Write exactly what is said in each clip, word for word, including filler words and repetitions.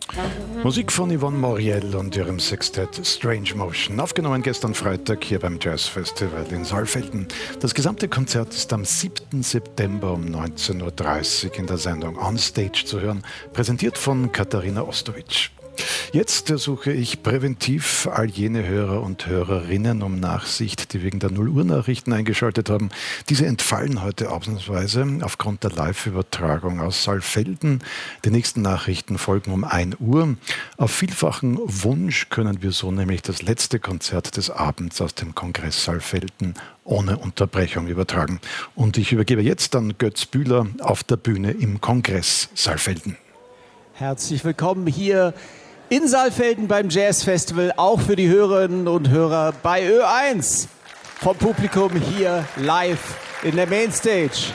Musik von Yvonne Moriel und ihrem Sextett Strange Motion. Aufgenommen gestern Freitag hier beim Jazz Festival in Saalfelden. Das gesamte Konzert ist am siebten September um neunzehn Uhr dreißig in der Sendung On Stage zu hören, präsentiert von Katharina Ostowitsch. Jetzt ersuche ich präventiv all jene Hörer und Hörerinnen um Nachsicht, die wegen der null-Uhr-Nachrichten eingeschaltet haben. Diese entfallen heute ausnahmsweise aufgrund der Live-Übertragung aus Saalfelden. Die nächsten Nachrichten folgen um ein Uhr. Auf vielfachen Wunsch können wir so nämlich das letzte Konzert des Abends aus dem Kongress Saalfelden ohne Unterbrechung übertragen. Und ich übergebe jetzt an Götz Bühler auf der Bühne im Kongress Saalfelden. Herzlich willkommen hier in Saalfelden beim Jazz Festival, auch für die Hörerinnen und Hörer bei Ö eins. Vom Publikum hier live in der Mainstage.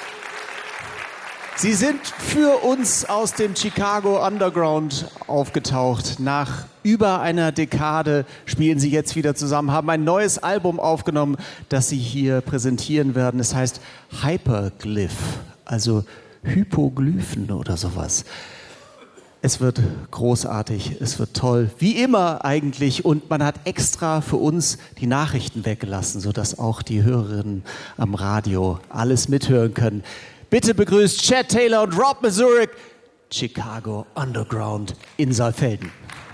Sie sind für uns aus dem Chicago Underground aufgetaucht. Nach über einer Dekade spielen sie jetzt wieder zusammen, haben ein neues Album aufgenommen, das sie hier präsentieren werden. Es heißt Hyperglyph, also Hypoglyphen oder sowas. Es wird großartig, es wird toll, wie immer eigentlich. Und man hat extra für uns die Nachrichten weggelassen, sodass auch die Hörerinnen am Radio alles mithören können. Bitte begrüßt Chad Taylor und Rob Mazurek, Chicago Underground in Saalfelden.